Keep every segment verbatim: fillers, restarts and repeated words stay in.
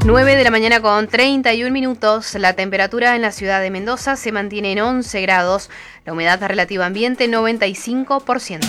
nueve de la mañana con treinta y un minutos. La temperatura en la ciudad de Mendoza se mantiene en once grados. La humedad relativa ambiente noventa y cinco por ciento.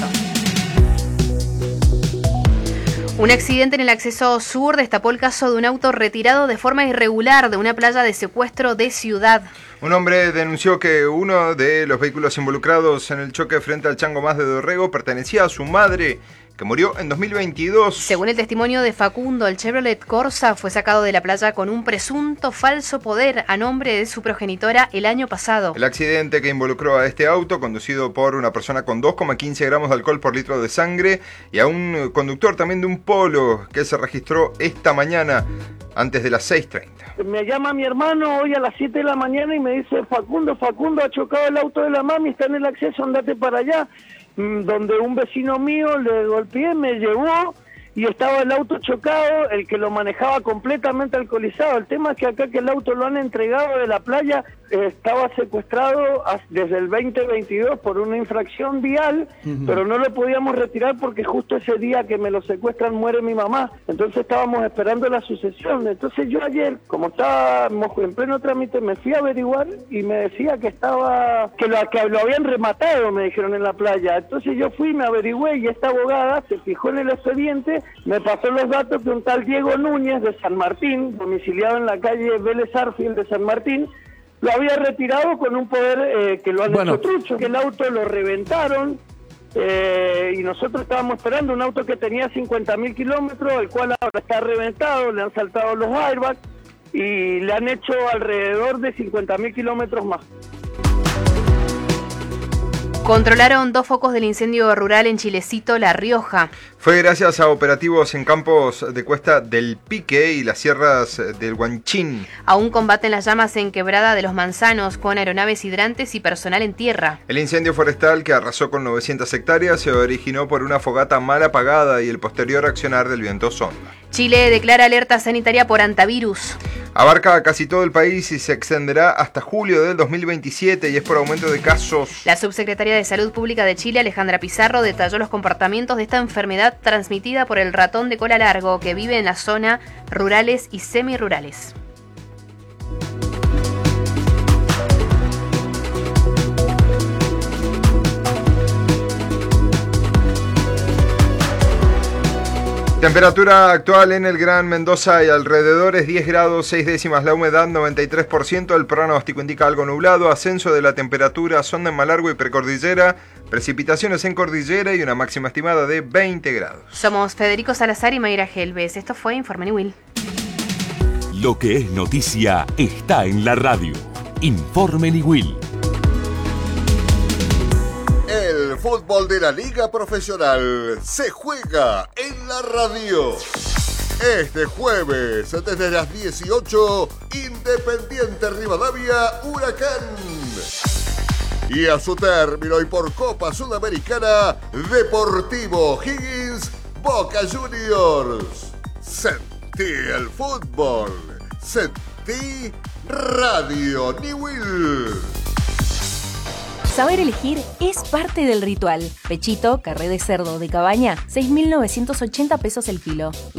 Un accidente en el acceso sur destapó el caso de un auto retirado de forma irregular de una playa de secuestro de Ciudad. Un hombre denunció que uno de los vehículos involucrados en el choque frente al Chango Más de Dorrego pertenecía a su madre, que murió en dos mil veintidós. Según el testimonio de Facundo, el Chevrolet Corsa fue sacado de la playa con un presunto falso poder a nombre de su progenitora el año pasado. El accidente que involucró a este auto, conducido por una persona con dos coma quince gramos de alcohol por litro de sangre, y a un conductor también de un Polo, que se registró esta mañana antes de las seis treinta. Me llama mi hermano hoy a las siete de la mañana y me dice: Facundo, Facundo, ha chocado el auto de la mami, está en el acceso, andate para allá. Donde un vecino mío le golpeé, me llevó y estaba el auto chocado, el que lo manejaba completamente alcoholizado. El tema es que acá que el auto lo han entregado de la playa, eh, estaba secuestrado desde el veinte veintidós por una infracción vial, uh-huh. pero no lo podíamos retirar porque justo ese día que me lo secuestran muere mi mamá. Entonces estábamos esperando la sucesión. Entonces yo ayer, como estábamos en pleno trámite, me fui a averiguar y me decía que estaba, que lo, que lo habían rematado, me dijeron en la playa. Entonces yo fui, me averigüé y esta abogada se fijó en el expediente, me pasó los datos de un tal Diego Núñez de San Martín, domiciliado en la calle Vélez Arfield de San Martín. Lo había retirado con un poder eh, que lo han bueno. hecho trucho, que el auto lo reventaron eh, y nosotros estábamos esperando un auto que tenía cincuenta mil kilómetros, el cual ahora está reventado, le han saltado los airbags y le han hecho alrededor de cincuenta mil kilómetros más. Controlaron dos focos del incendio rural en Chilecito, La Rioja. Fue gracias a operativos en campos de Cuesta del Pique y las sierras del Guanchín. Aún combaten las llamas en Quebrada de los Manzanos con aeronaves hidrantes y personal en tierra. El incendio forestal, que arrasó con novecientas hectáreas, se originó por una fogata mal apagada y el posterior accionar del viento sonda. Chile declara alerta sanitaria por hantavirus. Abarca casi todo el país y se extenderá hasta julio del dos mil veintisiete y es por aumento de casos. La subsecretaria de Salud Pública de Chile, Alejandra Pizarro, detalló los comportamientos de esta enfermedad transmitida por el ratón de cola largo que vive en la zona rurales y semirurales. Temperatura actual en el Gran Mendoza y alrededores diez grados seis décimas, la humedad noventa y tres por ciento, el pronóstico indica algo nublado, ascenso de la temperatura, sonda en Malargüe y precordillera, precipitaciones en cordillera y una máxima estimada de veinte grados. Somos Federico Salazar y Mayra Gelbes, esto fue Informe Niwil. Lo que es noticia está en la radio. Informe Niwil. El fútbol de la Liga Profesional se juega en la radio. Este jueves, desde las dieciocho, Independiente Rivadavia, Huracán. Y a su término y por Copa Sudamericana, Deportivo Higgins, Boca Juniors. Sentí el fútbol. Sentí Radio Niwil. Saber elegir es parte del ritual. Pechito, carré de cerdo de cabaña, seis mil novecientos ochenta pesos el kilo.